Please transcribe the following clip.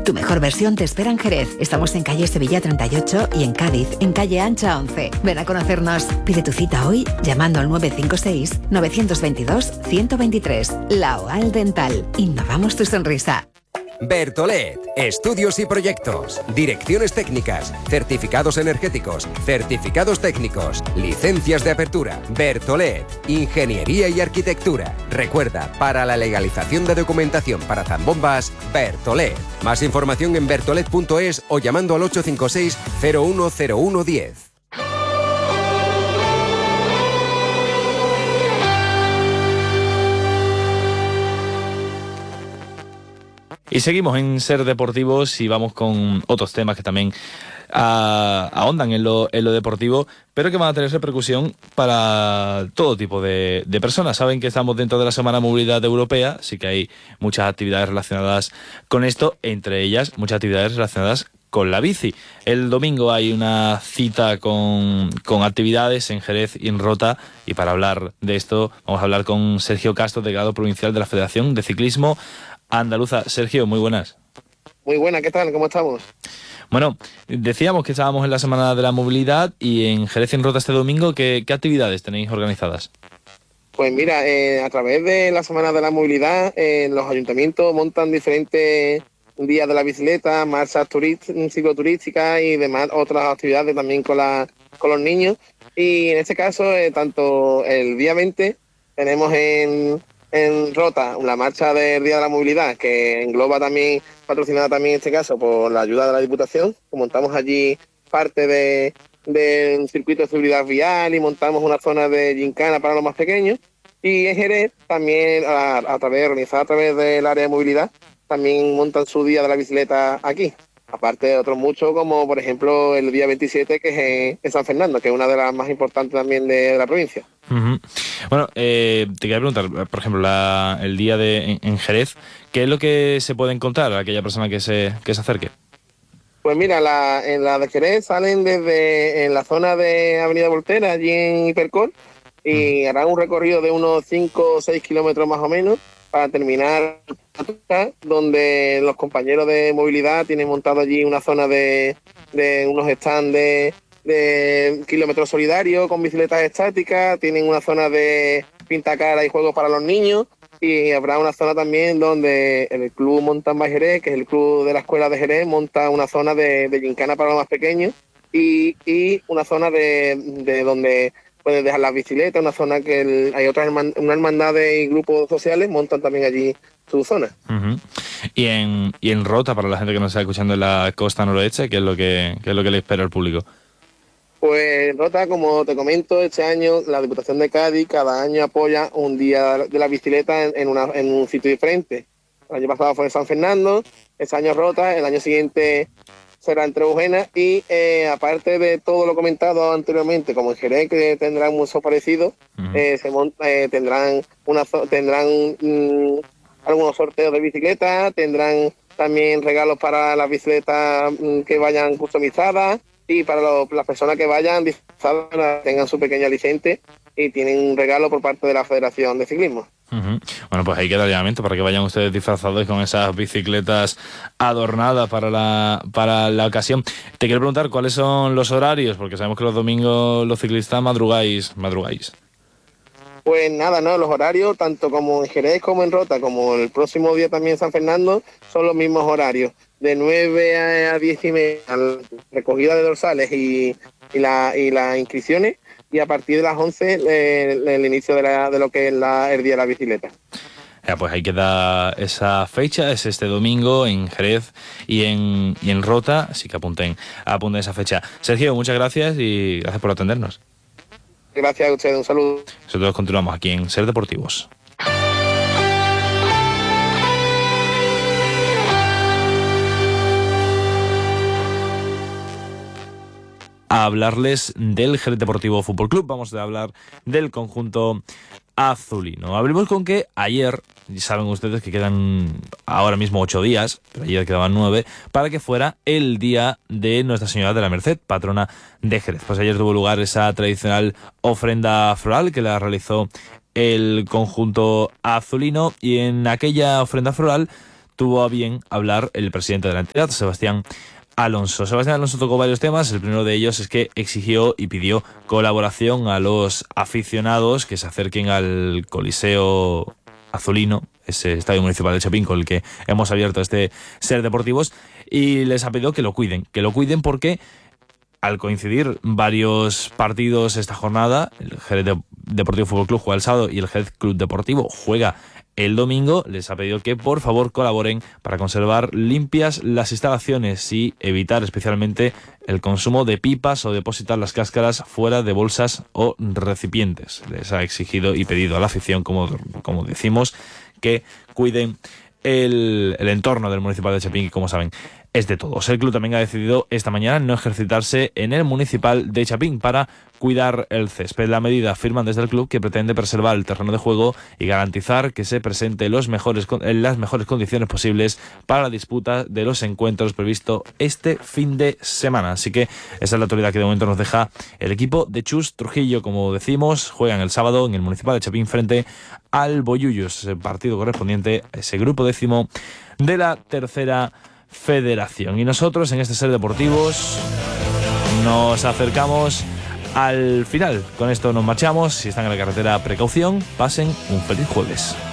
Tu mejor versión te espera en Jerez. Estamos en calle Sevilla 38 y en Cádiz, en calle Ancha 11. Ven a conocernos. Pide tu cita hoy llamando al 956-922-123. La OAL Dental. Innovamos tu sonrisa. Bertolet, estudios y proyectos, direcciones técnicas, certificados energéticos, certificados técnicos, licencias de apertura. Bertolet, ingeniería y arquitectura. Recuerda, para la legalización de documentación para zambombas, Bertolet. Más información en bertolet.es o llamando al 856 010110. Y seguimos en Ser Deportivos y vamos con otros temas que también ahondan en lo deportivo, pero que van a tener repercusión para todo tipo de personas. Saben que estamos dentro de la Semana Movilidad Europea, así que hay muchas actividades relacionadas con esto, entre ellas muchas actividades relacionadas con la bici. El domingo hay una cita con actividades en Jerez y en Rota, y para hablar de esto vamos a hablar con Sergio Castro, delegado provincial de la Federación de Ciclismo Andaluza. Sergio, muy buenas. Muy buenas, ¿qué tal? ¿Cómo estamos? Bueno, decíamos que estábamos en la Semana de la Movilidad y en Jerez y en Rota este domingo, ¿qué actividades tenéis organizadas? Pues mira, a través de la Semana de la Movilidad, los ayuntamientos montan diferentes días de la bicicleta, marchas cicloturísticas y demás otras actividades también con los niños. Y en este caso, tanto el día 20 tenemos en Rota la marcha del Día de la Movilidad, que engloba también, patrocinada también en este caso por la ayuda de la Diputación. Montamos allí parte del circuito de seguridad vial y montamos una zona de gincana para los más pequeños. Y en Jerez también, organizada a través del área de movilidad, también montan su Día de la Bicicleta aquí. Aparte de otros muchos, como por ejemplo el día 27, que es en San Fernando, que es una de las más importantes también de la provincia. Uh-huh. Bueno, te quería preguntar, por ejemplo, el día en Jerez, ¿qué es lo que se puede encontrar a aquella persona que se acerque? Pues mira, en la de Jerez salen desde en la zona de Avenida Volterra, allí en Hipercor, y harán un recorrido de unos 5 o 6 kilómetros más o menos, para terminar donde los compañeros de movilidad tienen montado allí una zona de unos stands de kilómetros solidarios con bicicletas estáticas, tienen una zona de pintacara y juegos para los niños, y habrá una zona también donde el Club Mountain Bike Jerez, que es el club de la escuela de Jerez, monta una zona de gincana para los más pequeños y una zona de donde puedes dejar las bicicletas, una zona que hay otras una hermandades y grupos sociales montan también allí su zona. Uh-huh. Y en Rota, para la gente que nos está escuchando en la costa noroeste, ¿qué es lo que le espera al público? Pues en Rota, como te comento, este año la Diputación de Cádiz cada año apoya un día de la bicicleta en un sitio diferente. El año pasado fue en San Fernando, este año Rota, el año siguiente será en Trebujena, y aparte de todo lo comentado anteriormente, como en Jerez, que tendrán mucho parecido, tendrán algunos sorteos de bicicletas, tendrán también regalos para las bicicletas que vayan customizadas, y para las personas que vayan disfrazadas tengan su pequeña licencia y tienen un regalo por parte de la Federación de Ciclismo. Uh-huh. Bueno, pues ahí queda el llamamiento para que vayan ustedes disfrazados con esas bicicletas adornadas para la ocasión. Te quiero preguntar cuáles son los horarios, porque sabemos que los domingos los ciclistas madrugáis. Pues nada, los horarios, tanto como en Jerez como en Rota, como el próximo día también en San Fernando, son los mismos horarios, de 9 a 10 y media, la recogida de dorsales y las inscripciones, y a partir de las 11 el inicio de lo que es el Día de la Bicicleta. Ya, pues ahí queda esa fecha, es este domingo en Jerez y en Rota, así que apunten esa fecha. Sergio, muchas gracias y gracias por atendernos. Gracias a ustedes, un saludo. Nosotros continuamos aquí en Ser Deportivos. A hablarles del Jerez Deportivo Fútbol Club. Vamos a hablar del conjunto azulino. Abrimos con que ayer, saben ustedes que quedan ahora mismo 8 días, pero ayer quedaban 9, para que fuera el día de Nuestra Señora de la Merced, patrona de Jerez. Pues ayer tuvo lugar esa tradicional ofrenda floral que la realizó el conjunto azulino, y en aquella ofrenda floral tuvo a bien hablar el presidente de la entidad, Sebastián Alonso. Sebastián Alonso tocó varios temas. El primero de ellos es que exigió y pidió colaboración a los aficionados que se acerquen al Coliseo Azulino, ese estadio municipal de Chapín con el que hemos abierto este Ser Deportivos, y les ha pedido que lo cuiden porque al coincidir varios partidos esta jornada, el Jerez Deportivo Fútbol Club juega el sábado y el Jerez Club Deportivo juega el domingo, les ha pedido que por favor colaboren para conservar limpias las instalaciones y evitar especialmente el consumo de pipas o depositar las cáscaras fuera de bolsas o recipientes. Les ha exigido y pedido a la afición, como decimos, que cuiden el entorno del Municipal de Chapín, que como saben es de todos. El club también ha decidido esta mañana no ejercitarse en el Municipal de Chapín para cuidar el césped. La medida, afirman desde el club, que pretende preservar el terreno de juego y garantizar que se presente en las mejores condiciones posibles para la disputa de los encuentros previsto este fin de semana. Así que esa es la actualidad que de momento nos deja el equipo de Chus Trujillo. Como decimos, juegan el sábado en el Municipal de Chapín frente al Bollullos, partido correspondiente a ese grupo 10º de la tercera federación. Y nosotros en este Ser Deportivos nos acercamos al final. Con esto nos marchamos. Si están en la carretera, precaución. Pasen un feliz jueves.